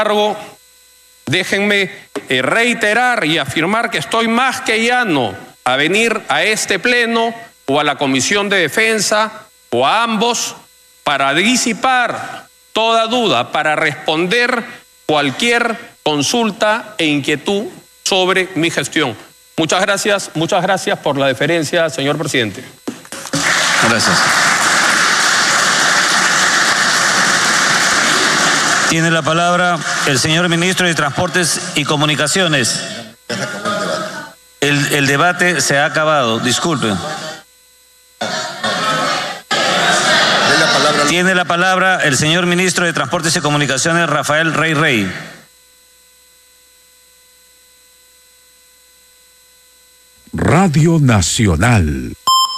embargo, déjenme reiterar y afirmar que estoy más que llano a venir a este pleno o a la Comisión de Defensa o a ambos para disipar toda duda, para responder cualquier consulta e inquietud sobre mi gestión. Muchas gracias por la deferencia, señor presidente. Gracias. Tiene la palabra el señor ministro de Transportes y Comunicaciones. El debate se ha acabado, disculpe. Tiene la palabra el señor ministro de Transportes y Comunicaciones, Rafael Rey. Radio Nacional.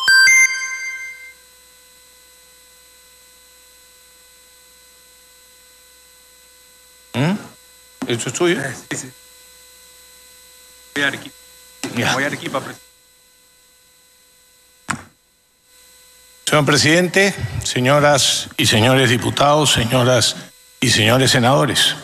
¿Eso es tuyo? Sí. Voy a Arequipa. Señor presidente, señoras y señores diputados, señoras y señores senadores,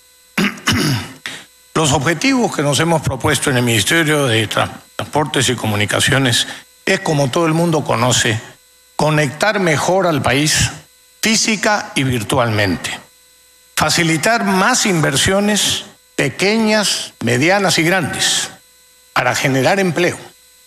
los objetivos que nos hemos propuesto en el Ministerio de Transportes y Comunicaciones es, como todo el mundo conoce, conectar mejor al país física y virtualmente, facilitar más inversiones pequeñas, medianas y grandes para generar empleo,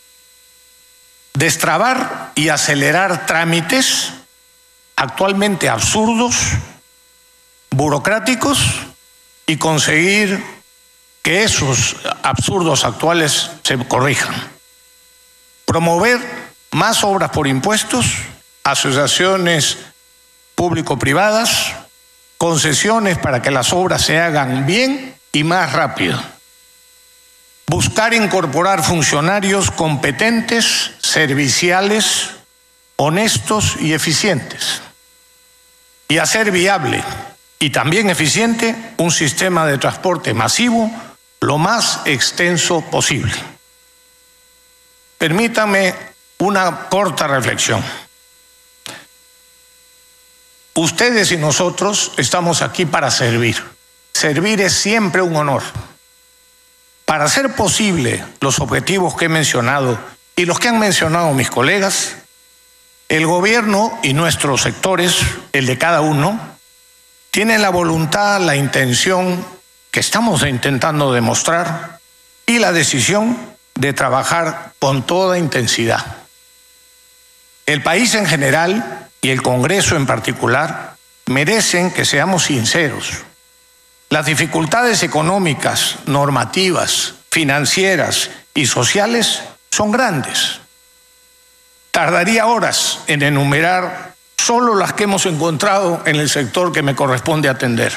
destrabar y acelerar trámites actualmente absurdos, burocráticos, y conseguir que esos absurdos actuales se corrijan. Promover más obras por impuestos, asociaciones público-privadas, concesiones para que las obras se hagan bien y más rápido. Buscar incorporar funcionarios competentes, serviciales, honestos y eficientes. Y hacer viable y también eficiente un sistema de transporte masivo lo más extenso posible. Permítame una corta reflexión. Ustedes y nosotros estamos aquí para servir. Servir es siempre un honor. Para hacer posible los objetivos que he mencionado y los que han mencionado mis colegas, el gobierno y nuestros sectores, el de cada uno, tienen la voluntad, la intención que estamos intentando demostrar y la decisión de trabajar con toda intensidad. El país en general y el Congreso en particular merecen que seamos sinceros. Las dificultades económicas, normativas, financieras y sociales son grandes. Tardaría horas en enumerar solo las que hemos encontrado en el sector que me corresponde atender.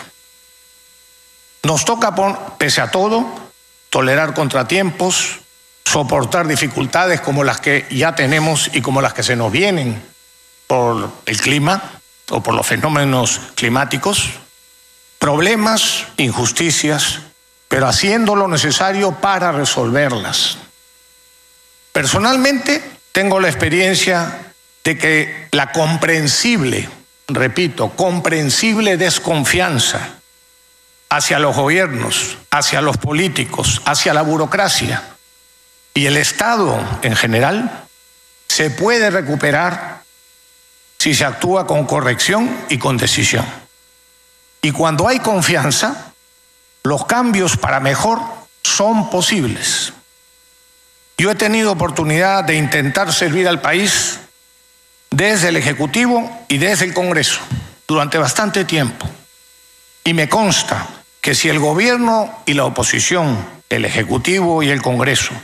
Nos toca, pese a todo, tolerar contratiempos, soportar dificultades como las que ya tenemos y como las que se nos vienen por el clima o por los fenómenos climáticos, problemas, injusticias, pero haciendo lo necesario para resolverlas. Personalmente, tengo la experiencia de que la comprensible, repito, comprensible desconfianza hacia los gobiernos, hacia los políticos, hacia la burocracia y el Estado en general, se puede recuperar si se actúa con corrección y con decisión. Y cuando hay confianza, los cambios para mejor son posibles. Yo he tenido oportunidad de intentar servir al país desde el Ejecutivo y desde el Congreso durante bastante tiempo. Y me consta que si el gobierno y la oposición, el Ejecutivo y el Congreso,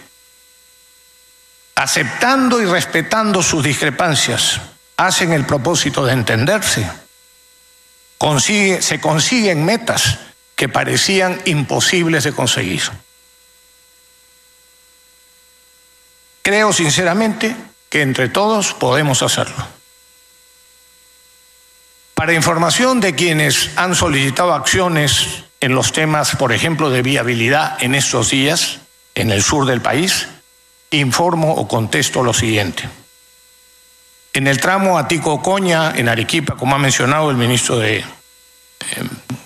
aceptando y respetando sus discrepancias, hacen el propósito de entenderse, se consiguen metas que parecían imposibles de conseguir. Creo sinceramente que entre todos podemos hacerlo. Para información de quienes han solicitado acciones en los temas, por ejemplo, de viabilidad en estos días, en el sur del país, informo o contesto lo siguiente. En el tramo Atico-Ocoña, en Arequipa, como ha mencionado el ministro de